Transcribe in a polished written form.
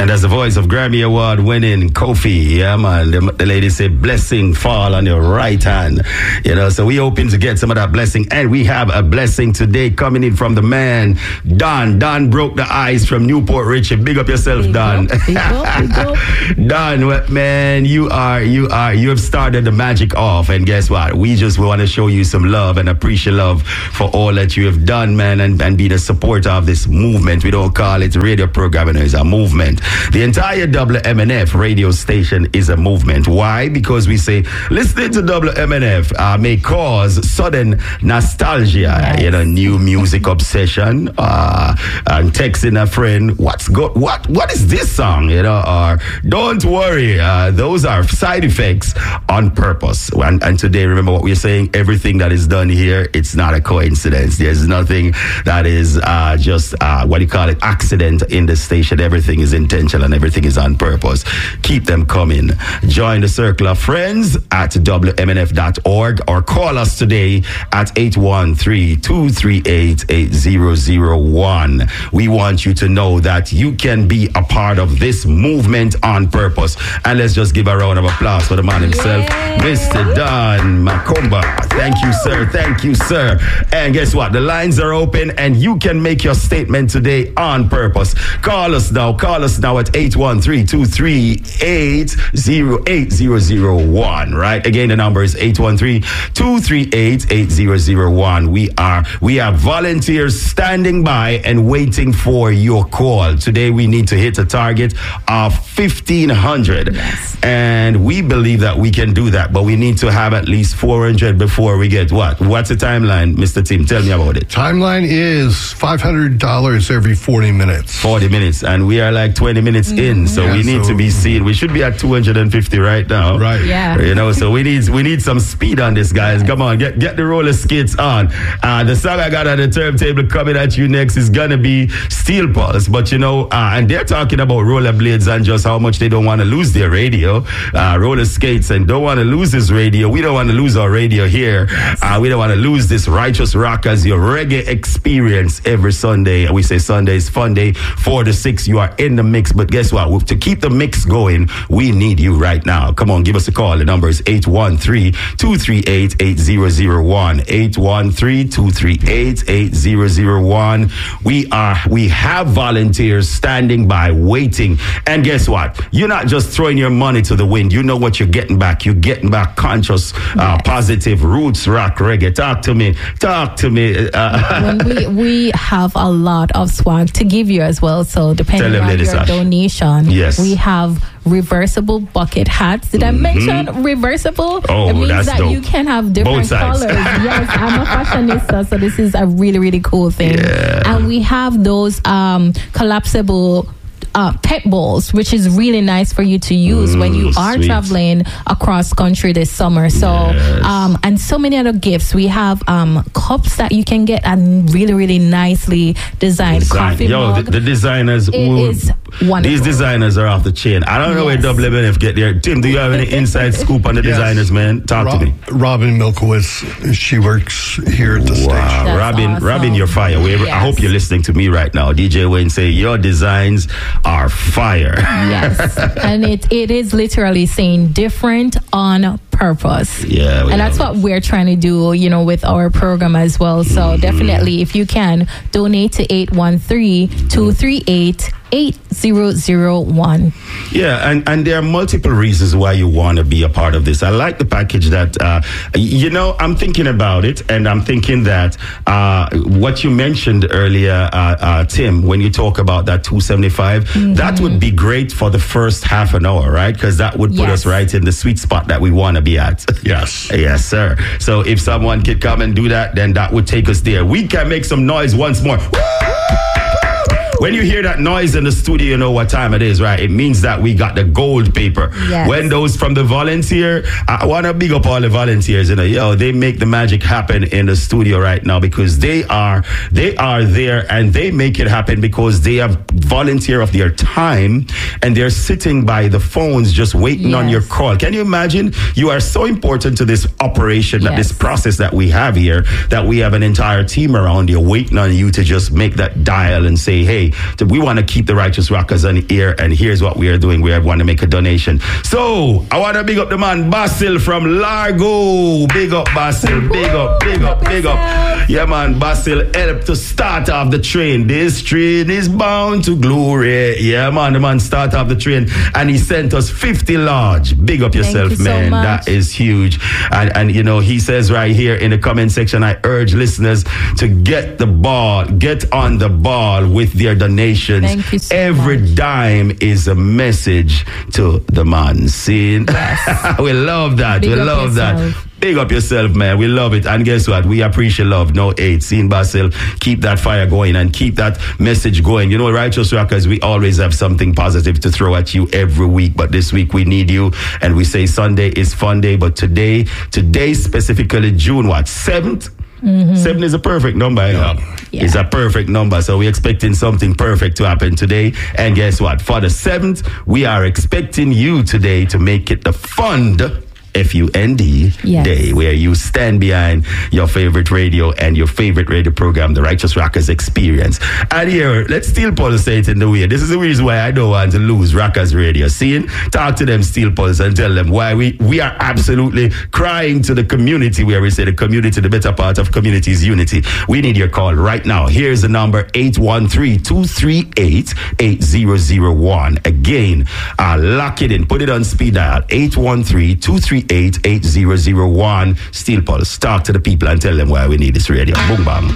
And as the voice of Grammy Award winning Kofi, yeah man, the lady said blessing fall on your right hand. You know, so we hoping to get some of that blessing. And we have a blessing today coming in from the man, Don. Don broke the ice from Newport Richie. Big up yourself, big Don. Big up. Don, man, you have started the magic off. And guess what? We want to show you some love and appreciate love for all that you have done, man, and be the supporter of this movement. We don't call it radio programming, it's a movement. The entire WMNF radio station is a movement. Why? Because we say listening to WMNF may cause sudden nostalgia, yes. You know, new music obsession, and texting a friend, what is this song? You know, or don't worry, those are side effects on purpose. And today, remember what we're saying, everything that is done here, it's not a coincidence. There's nothing that is just accident in the station. Everything is intentional and everything is on purpose. Keep them coming. Join the circle of friends at WMNF.org or call us today at 813-238-8001. We want you to know that you can be a part of this movement on purpose. And let's just give a round of applause for the man himself, Mr. Don Makumba. Thank you, sir. Thank you, sir. And guess what? The lines are open and you can make your statement today on purpose. Call us now at 813-238-8001, right? Again, the number is 813-238-8001. We have volunteers standing by and waiting for your call. Today, we need to hit a target of 1,500. Yes. And we believe that we can do that, but we need to have at least 400 before we get what? What's the timeline, Mr. Tim? Tell me about it. Timeline is $500 every 40 minutes. 40 minutes, and we are like 20 minutes in, so we need to be seen. We should be at 250 right now. Right. Yeah. You know, so we need some speed on this, guys. Come on, get the roller skates on. The song I got on the turntable coming at you next is gonna be Steel Pulse, but you know, and they're talking about rollerblades and just how much they don't want to lose their radio, roller skates, and don't want to lose this radio. We don't want to lose our radio here. We don't want to lose this righteous rock as your reggae experience every Sunday. We say Sunday is fun day, 4 to 6. You are in the mix, but guess what? To keep the mix going, we need you right now. Come on, give us a call. The number is 813-238-8001. 813-238-8001. We have volunteers standing by, waiting. And guess what? You're not just throwing your money to the wind. You know what you're getting back. You're getting back conscious, positive roots rock reggae. Talk to me. When we have a lot of swag to give you as well. So depending on your donation, we have reversible bucket hats. Did I mention reversible? Oh, it means that's that dope. you can have different colors. Yes, I'm a fashionista, so this is a really, really cool thing. Yeah. And we have those collapsible pet balls, which is really nice for you to use when you are traveling across country this summer. So and so many other gifts. We have cups that you can get and really, really nicely designed. Coffee mug. The designers is wonderful. These designers are off the chain. I don't know where WMNF get there. Tim, do you have any inside scoop on the designers, man? Talk to me. Robin Milkowitz, she works here at the station. That's Robin, you're fire. I hope you're listening to me right now. DJ Wayne say your designs are fire. Yes. And it is literally saying different on purpose. Yeah. And that's what we're trying to do, you know, with our program as well. So definitely, if you can, donate to 813-238-8001. Yeah, and there are multiple reasons why you want to be a part of this. I like the package that, I'm thinking about it, and I'm thinking that what you mentioned earlier, Tim, when you talk about that 275, that would be great for the first half an hour, right? Because that would put us right in the sweet spot that we want to be at. Yes. Yes, sir. So if someone could come and do that, then that would take us there. We can make some noise once more. When you hear that noise in the studio, you know what time it is, right? It means that we got the gold paper. Yes. When those from the volunteer, I want to big up all the volunteers, they make the magic happen in the studio right now because they are there and they make it happen because they have volunteer of their time and they're sitting by the phones just waiting on your call. Can you imagine? You are so important to this operation, that this process that we have here, that we have an entire team around here waiting on you to just make that dial and say, hey, say, we want to keep the Righteous Rockers on the air, and here's what we are doing. We want to make a donation. So, I want to big up the man, Basil from Largo. Big up, Basil. Big up. Yeah, man, Basil helped to start off the train. This train is bound to glory. Yeah, man, the man start off the train, and he sent us 50 large. Big up yourself, Thank you man. So much. That is huge. And you know, he says right here in the comment section, I urge listeners to get on the ball with their donations. Thank you so Every much. dime is a message to the man. See? Yes. We love that. Big we up love that. yourself. Big up yourself, man. We love it. And guess what? We appreciate love. No hate. Seeing Basil, keep that fire going and keep that message going. You know, Righteous Rockers, we always have something positive to throw at you every week. But this week we need you. And we say Sunday is fun day. But today specifically June, 7th? 7 is a perfect number. Yeah. It's a perfect number. So we're expecting something perfect to happen today. And guess what? For the 7th, we are expecting you today to make it the fund FUND Yes. day, where you stand behind your favorite radio and your favorite radio program, the Righteous Rockers Experience. And here, let Steel Pulse say it in the way. This is the reason why I don't want to lose Rockers Radio. Seeing, talk to them, Steel Pulse, and tell them why we are absolutely crying to the community, where we say the community, the better part of community is unity. We need your call right now. Here's the number, 813-238-8001. Again, lock it in. Put it on speed dial, 813-238-8001. Steel Pulse. Talk to the people and tell them why we need this radio. Boom, bam.